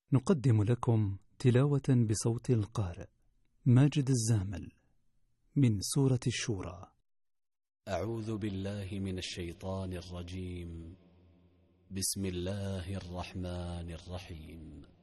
نقدم لكم تلاوة بصوت القارئ ماجد الزامل من سورة الشورى. أعوذ بالله من الشيطان الرجيم. بسم الله الرحمن الرحيم.